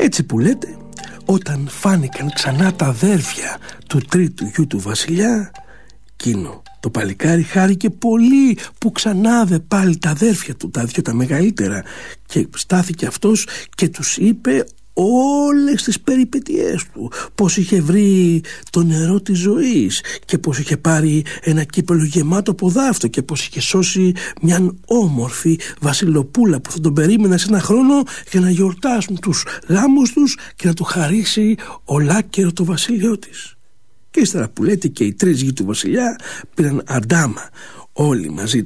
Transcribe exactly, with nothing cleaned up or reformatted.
Έτσι που λέτε, όταν φάνηκαν ξανά τα αδέρφια του τρίτου γιου του βασιλιά, εκείνο το παλικάρι χάρηκε πολύ που ξανάδε πάλι τα αδέρφια του, τα δυο τα μεγαλύτερα, και στάθηκε αυτός και τους είπε όλες τις περιπετειές του, πως είχε βρει το νερό της ζωής και πως είχε πάρει ένα κύπελο γεμάτο από δάφτο και πως είχε σώσει μια όμορφη βασιλοπούλα που θα τον περίμενα σε ένα χρόνο για να γιορτάσουν τους γάμους τους και να του χαρίσει ολάκερο το βασίλειό της. Και ύστερα που λέτε και οι τρεις γη του βασιλιά πήραν αντάμα όλοι μαζί